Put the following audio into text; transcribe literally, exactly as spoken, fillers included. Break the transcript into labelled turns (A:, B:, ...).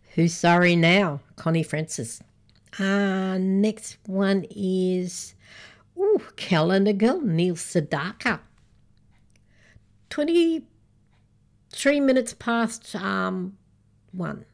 A: Who's Sorry Now? Connie Francis. Uh, next one is ooh, Calendar Girl, Neil Sedaka. twenty-three minutes past um, one.